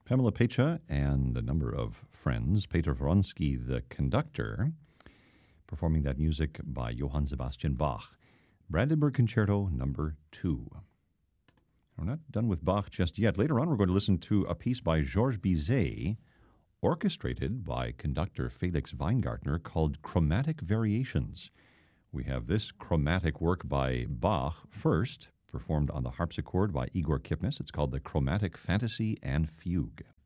Pamela Pecha and a number of friends, Peter Wronski, the conductor, performing that music by Johann Sebastian Bach. Brandenburg Concerto Number 2. We're not done with Bach just yet. Later on, we're going to listen to a piece by Georges Bizet, orchestrated by conductor Felix Weingartner, called Chromatic Variations. We have this chromatic work by Bach first, performed on the harpsichord by Igor Kipnis. It's called the Chromatic Fantasy and Fugue.